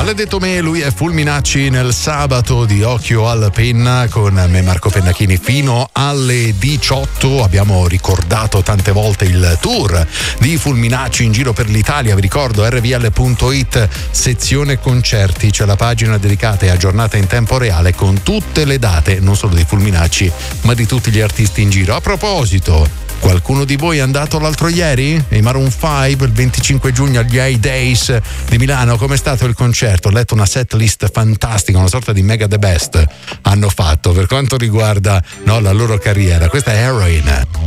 Maledetto me, lui è Fulminacci nel sabato di Occhio alla Penna con me Marco Pennacchini fino alle 18. Abbiamo ricordato tante volte il tour di Fulminacci in giro per l'Italia, vi ricordo rvl.it sezione concerti, c'è la pagina dedicata e aggiornata in tempo reale con tutte le date, non solo di Fulminacci ma di tutti gli artisti in giro. A proposito, qualcuno di voi è andato l'altro ieri? I Maroon 5 il 25 giugno agli A-Days di Milano. Com'è stato il concerto? Ho letto una set list fantastica, una sorta di mega the best hanno fatto per quanto riguarda la loro carriera. Questa è Heroin.